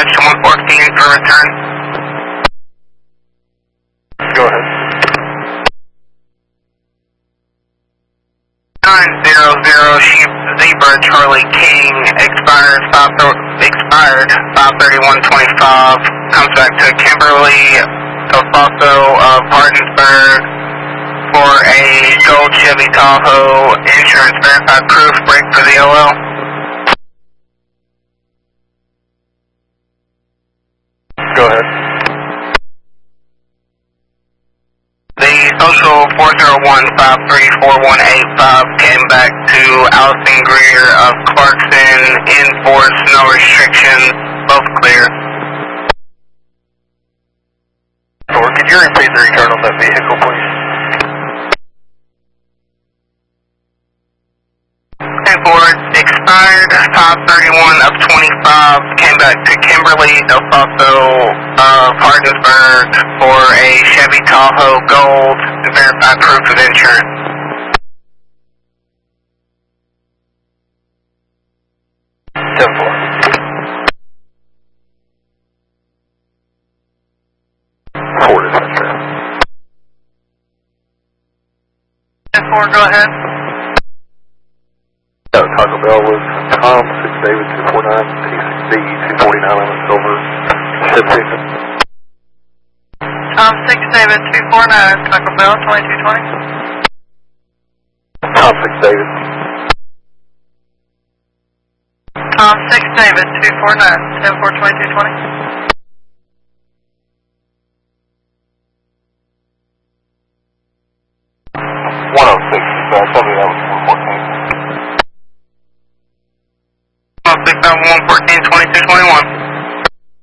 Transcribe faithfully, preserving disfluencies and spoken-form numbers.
dispatch to one fourteen for return. Go ahead. nine zero zero Sheep Zebra Charlie King, expired five expired five thirty-one twenty-five, comes back to Kimberly Alfonso of Martinsburg for a gold Chevy Tahoe, insurance verified proof, break for the O L. Go ahead. The social four zero one five three four one eight five came back to Allison Greer of Clarkson, enforced no restrictions, both clear. Or could you repeat the return on that vehicle, please? Ford, expired five thirty-one of twenty-five, came back to Kimberly Alfonso of Martinsburg for a Chevy Tahoe Gold, verified proof of insurance. ten four. Four dispatcher. ten four, go ahead. Uh, Taco Bell was Tom six David two four nine, T six D two forty-nine on a silver Civic. Tom six David two four nine, Taco Bell twenty-two twenty. Tom six David. Tom six David two four nine, ten four twenty-two twenty. one oh six, uh, somebody that was one fourteen. one oh six, one fourteen, twenty-two twenty-one.